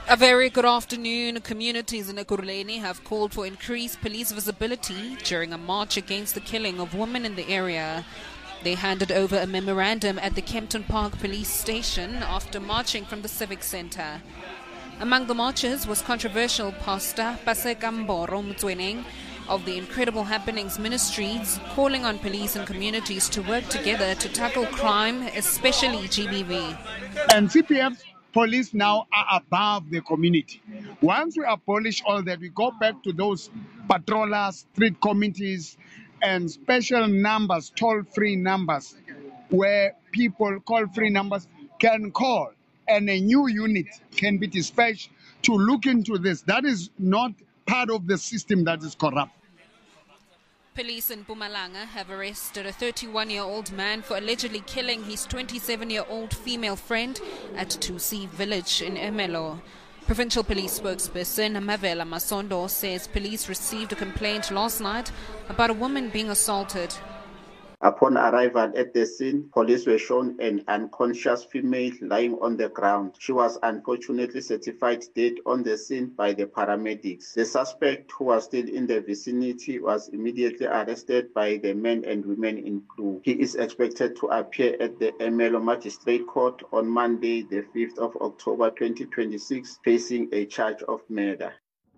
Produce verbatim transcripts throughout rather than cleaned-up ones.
A very good afternoon. Communities in Ekurhuleni have called for increased police visibility during a march against the killing of women in the area. They handed over a memorandum at the Kempton Park police station after marching from the civic centre. Among the marchers was controversial pastor Paseka Mboro Mtsweneng of the Incredible Happenings Ministries, calling on police and communities to work together to tackle crime, especially G B V. And C P F police now are above the community. Once we abolish all that, we go back to those patrollers, street committees, and special numbers, toll-free numbers, where people call-free numbers can call, and a new unit can be dispatched to look into this. That is not part of the system that is corrupt. Police in Mpumalanga have arrested a thirty-one-year-old man for allegedly killing his twenty-seven-year-old female friend at Tusi village in Ermelo. Provincial police spokesperson Mavela Masondo says police received a complaint last night about a woman being assaulted. Upon arrival at the scene, police were shown an unconscious female lying on the ground. She was unfortunately certified dead on the scene by the paramedics. The suspect, who was still in the vicinity, was immediately arrested by the men and women in blue. He is expected to appear at the Ermelo Magistrate Court on Monday, the fifth of October twenty twenty-six, facing a charge of murder.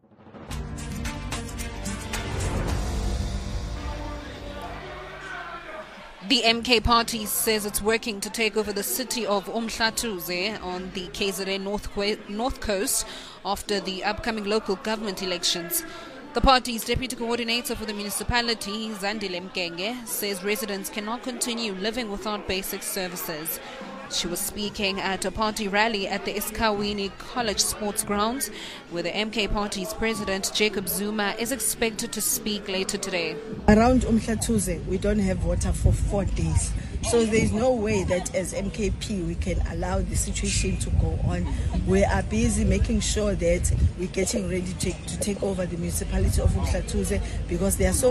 The M K party says it's working to take over the city of Umhlathuze on the K Z N North, North Coast after the upcoming local government elections. The party's deputy coordinator for the municipality, Zandile Mkenge, says residents cannot continue living without basic services. She was speaking at a party rally at the Esikhaweni College Sports Grounds, where the M K party's president, Jacob Zuma, is expected to speak later today. Around Umhlathuze, we don't have water for four days. So there is no way that as M K P we can allow the situation to go on. We are busy making sure that we're getting ready to, to take over the municipality of Umhlathuze because there are so